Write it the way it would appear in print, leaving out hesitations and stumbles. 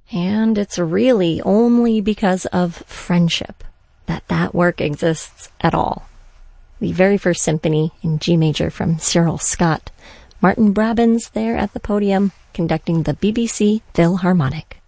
And it's really only because of friendship that work exists at all. The very first symphony in G major from Cyril Scott. Martin Brabants there at the podium conducting the BBC Philharmonic.